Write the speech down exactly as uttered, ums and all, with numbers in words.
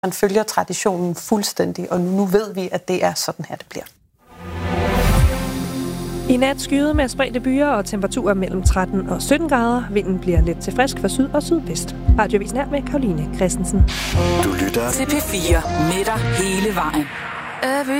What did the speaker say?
Man følger traditionen fuldstændig, og nu ved vi, at det er sådan her, det bliver. I nat skyet med spredte byer og temperaturer mellem tretten og sytten grader. Vinden bliver let til frisk fra syd og sydvest. Radioavisen her med Karoline Christensen. Du lytter til P fire med dig hele vejen.